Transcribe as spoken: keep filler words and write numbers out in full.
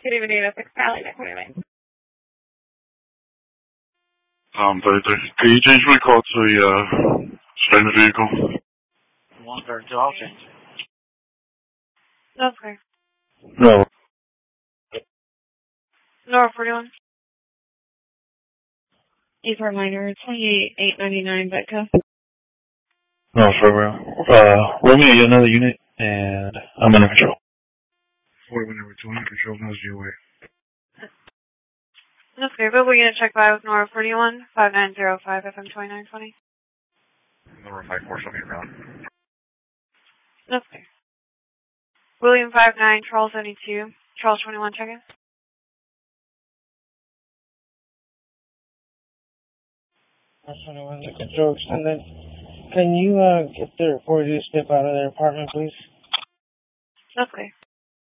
Good evening, that's six Cali, next morning. Um, thirty-three. Can you change my call to the, uh, strange vehicle? one thirty-two, I'll change it. Okay. No. Nora forty-one. E for minor, twenty-eight eight ninety-nine, Betco. No, for real. Uh, roll me another unit, and I'm under control. forty-one number two, under control, how's your way? Okay, but we're going to check by with Nora forty-one, five nine zero five, F M twenty-nine twenty. Number five four, show me around. Okay. William five nine, Charles seventy-two, Charles twenty-one, check-in. Charles twenty-one, the control extended. Can you, uh, get the reporter to step out of their apartment, please? Okay.